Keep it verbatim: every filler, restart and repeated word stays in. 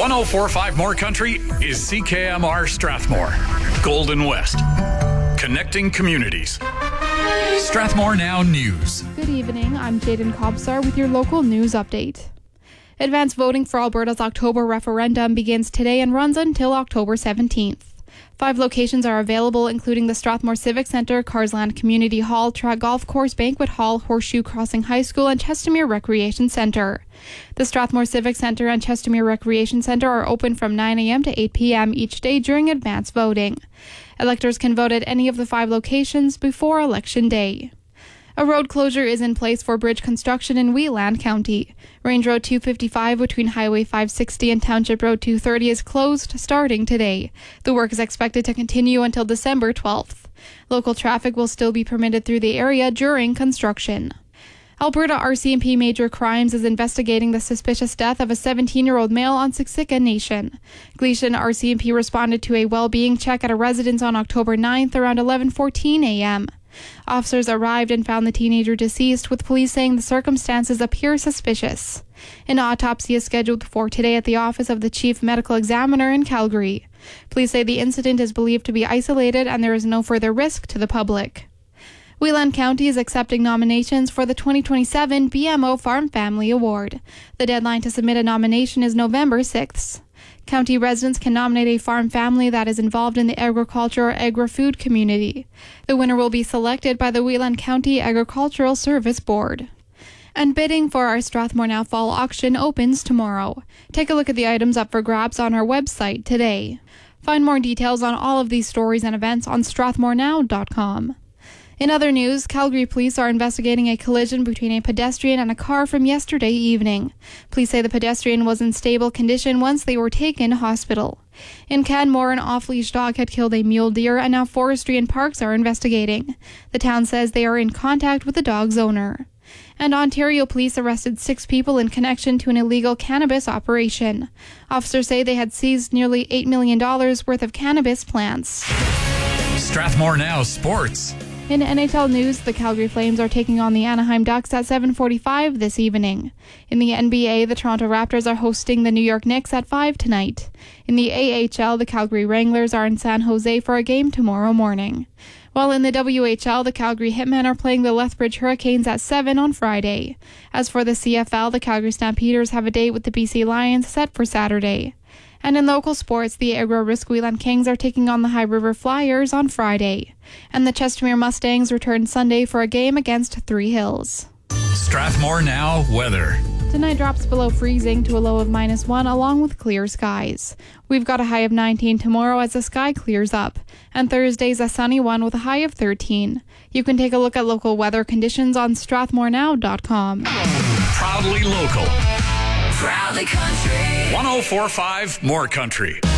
one oh four point five More Country is C K M R Strathmore, Golden West, connecting communities. Strathmore Now News. Good evening, I'm Jaden Kobsar with your local news update. Advance voting for Alberta's October referendum begins today and runs until October seventeenth. Five locations are available, including the Strathmore Civic Centre, Carsland Community Hall, Track Golf Course, Banquet Hall, Horseshoe Crossing High School, and Chestermere Recreation Centre. The Strathmore Civic Centre and Chestermere Recreation Centre are open from nine a.m. to eight p.m. each day during advance voting. Electors can vote at any of the five locations before Election Day. A road closure is in place for bridge construction in Wheeland County. Range Road two fifty-five between Highway five sixty and Township Road two thirty is closed starting today. The work is expected to continue until December twelfth. Local traffic will still be permitted through the area during construction. Alberta R C M P Major Crimes is investigating the suspicious death of a seventeen-year-old male on Siksika Nation. Gleason R C M P responded to a well-being check at a residence on October ninth around eleven fourteen a.m. Officers arrived and found the teenager deceased, with police saying the circumstances appear suspicious. An autopsy is scheduled for today at the office of the Chief Medical Examiner in Calgary. Police say the incident is believed to be isolated and there is no further risk to the public. Wheeland County is accepting nominations for the twenty twenty-seven B M O Farm Family Award. The deadline to submit a nomination is November sixth. County residents can nominate a farm family that is involved in the agriculture or agri-food community. The winner will be selected by the Wheeland County Agricultural Service Board. And bidding for our Strathmore Now Fall Auction opens tomorrow. Take a look at the items up for grabs on our website today. Find more details on all of these stories and events on strathmore now dot com. In other news, Calgary police are investigating a collision between a pedestrian and a car from yesterday evening. Police say the pedestrian was in stable condition once they were taken to hospital. In Canmore, an off-leash dog had killed a mule deer, and now Forestry and Parks are investigating. The town says they are in contact with the dog's owner. And Ontario police arrested six people in connection to an illegal cannabis operation. Officers say they had seized nearly eight million dollars worth of cannabis plants. Strathmore Now Sports. In N H L news, the Calgary Flames are taking on the Anaheim Ducks at seven forty-five this evening. In the N B A, the Toronto Raptors are hosting the New York Knicks at five tonight. In the A H L, the Calgary Wranglers are in San Jose for a game tomorrow morning. While in the W H L, the Calgary Hitmen are playing the Lethbridge Hurricanes at seven on Friday. As for the C F L, the Calgary Stampeders have a date with the B C Lions set for Saturday. And in local sports, the Agro-Risk Wheeland Kings are taking on the High River Flyers on Friday. And the Chestermere Mustangs return Sunday for a game against Three Hills. Strathmore Now weather. Tonight drops below freezing to a low of minus one, along with clear skies. We've got a high of nineteen tomorrow as the sky clears up. And Thursday's a sunny one with a high of thirteen. You can take a look at local weather conditions on strathmore now dot com. Proudly local. Proudly country. one oh four point five More Country.